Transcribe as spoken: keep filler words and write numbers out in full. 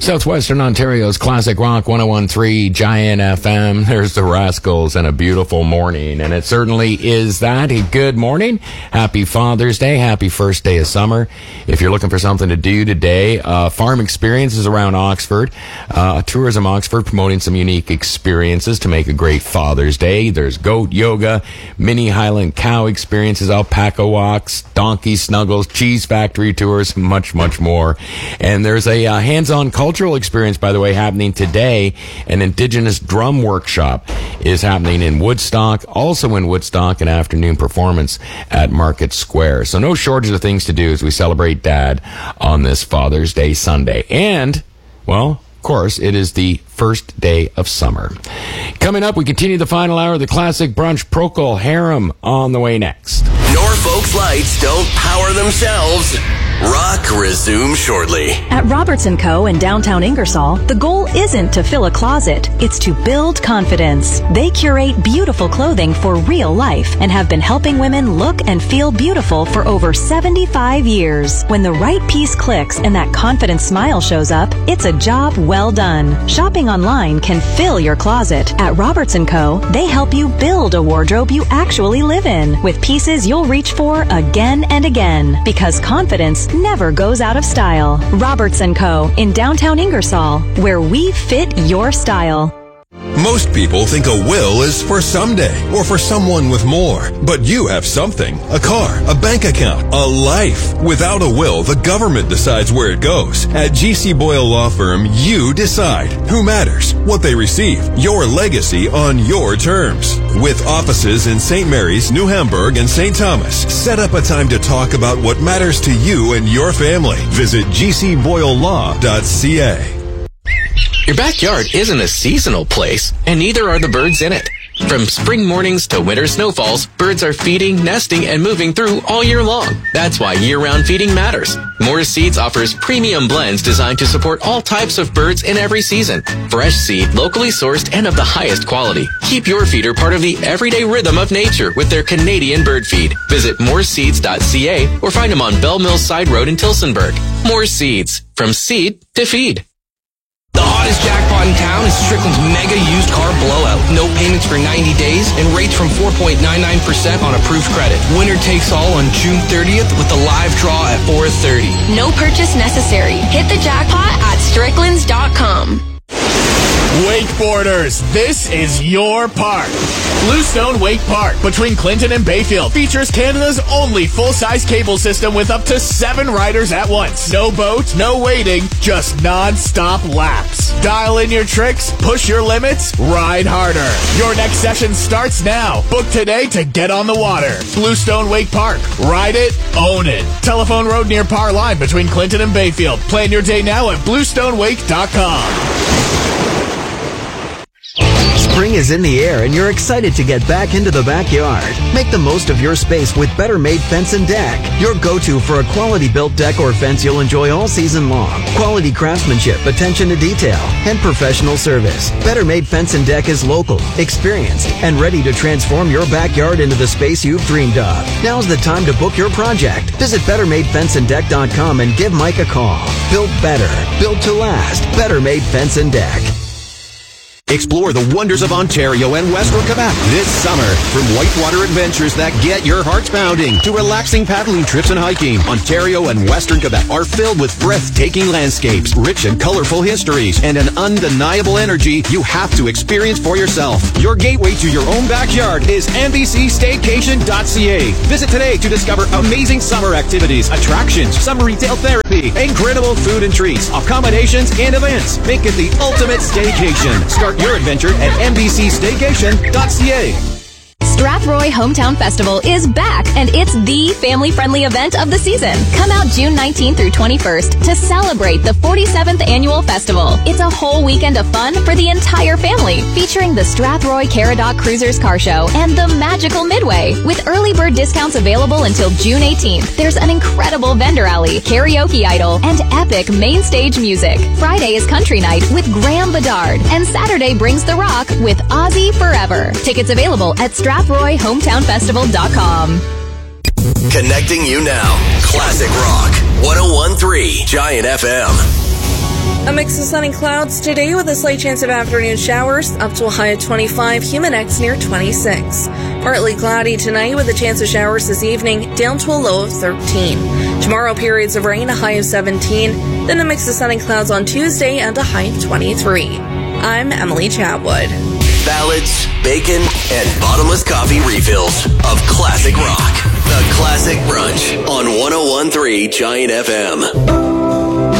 Southwestern Ontario's Classic Rock one oh one point three Giant F M. There's the Rascals and a beautiful morning. And it certainly is that. A good morning. Happy Father's Day. Happy first day of summer. If you're looking for something to do today, uh, farm experiences around Oxford. Uh, Tourism Oxford promoting some unique experiences to make a great Father's Day. There's goat yoga, mini Highland cow experiences, alpaca walks, donkey snuggles, cheese factory tours, much, much more. And there's a uh, hands-on culture Cultural experience, by the way, happening today. An Indigenous drum workshop is happening in Woodstock. Also in Woodstock, an afternoon performance at Market Square. So no shortage of things to do as we celebrate Dad on this Father's Day Sunday. And, well, of course, it is the first day of summer. Coming up, we continue the final hour of the Classic Brunch. Procol Harum on the way next. Norfolk's lights don't power themselves. Rock resumes shortly. At Roberts and Co. in downtown Ingersoll, the goal isn't to fill a closet, it's to build confidence. They curate beautiful clothing for real life and have been helping women look and feel beautiful for over seventy-five years. When the right piece clicks and that confident smile shows up, it's a job well done. Shopping online can fill your closet. At Roberts and Co., they help you build a wardrobe you actually live in with pieces you'll reach for again and again, because confidence never goes out of style. Roberts and Co. in downtown Ingersoll, where we fit your style. Most people think a will is for someday or for someone with more. But you have something. A car, a bank account, a life. Without a will, the government decides where it goes. At G C Boyle Law Firm, you decide who matters, what they receive, your legacy on your terms. With offices in Saint Mary's, New Hamburg, and Saint Thomas, set up a time to talk about what matters to you and your family. Visit g c boyle law dot c a. Your backyard isn't a seasonal place, and neither are the birds in it. From spring mornings to winter snowfalls, birds are feeding, nesting, and moving through all year long. That's why year-round feeding matters. Morris Seeds offers premium blends designed to support all types of birds in every season. Fresh seed, locally sourced, and of the highest quality. Keep your feeder part of the everyday rhythm of nature with their Canadian bird feed. Visit morris seeds dot c a or find them on Bell Mills Side Road in Tilsonburg. Morris Seeds. From seed to feed. The hottest jackpot in town is Strickland's mega used car blowout. No payments for ninety days and rates from four point nine nine percent on approved credit. Winner takes all on June thirtieth with a live draw at four thirty. No purchase necessary. Hit the jackpot at stricklands dot com. Wakeboarders, this is your park. Bluestone Wake Park between Clinton and Bayfield features Canada's only full-size cable system with up to seven riders at once. No boat, no waiting, just non-stop laps. Dial in your tricks, push your limits, ride harder. Your next session starts now. Book today to get on the water. Bluestone Wake Park. Ride it, own it. Telephone road near Par Line between Clinton and Bayfield. Plan your day now at bluestone wake dot com. Spring is in the air and you're excited to get back into the backyard. Make the most of your space with Better Made Fence and Deck. Your go-to for a quality-built deck or fence you'll enjoy all season long. Quality craftsmanship, attention to detail, and professional service. Better Made Fence and Deck is local, experienced, and ready to transform your backyard into the space you've dreamed of. Now's the time to book your project. Visit better made fence and deck dot com and give Mike a call. Built better. Built to last. Better Made Fence and Deck. Explore the wonders of Ontario and Western Quebec this summer. From whitewater adventures that get your hearts pounding to relaxing paddling trips and hiking, Ontario and Western Quebec are filled with breathtaking landscapes, rich and colorful histories, and an undeniable energy you have to experience for yourself. Your gateway to your own backyard is n b c staycation dot c a. Visit today to discover amazing summer activities, attractions, summer retail therapy, incredible food and treats, accommodations, and events. Make it the ultimate staycation. Start your adventure at n b c staycation dot c a. Strathroy Hometown Festival is back, and it's the family-friendly event of the season. Come out June nineteenth through twenty-first to celebrate the forty-seventh Annual Festival. It's a whole weekend of fun for the entire family, featuring the Strathroy Caradoc Cruisers Car Show and the Magical Midway. With early bird discounts available until June eighteenth, there's an incredible vendor alley, karaoke idol, and epic main stage music. Friday is country night with Graham Bedard, and Saturday brings the rock with Ozzy Forever. Tickets available at strathroy hometown festival dot com. Connecting you now. Classic Rock one oh one point three Giant F M. A mix of sun and clouds today with a slight chance of afternoon showers, up to a high of twenty-five, humid X near twenty-six. Partly cloudy tonight with a chance of showers this evening, down to a low of thirteen. Tomorrow, periods of rain, a high of seventeen. Then a mix of sun and clouds on Tuesday and a high of twenty-three. I'm Emily Chatwood. Ballads, bacon, and bottomless coffee refills of classic rock. The Classic Brunch on one oh one point three Giant F M.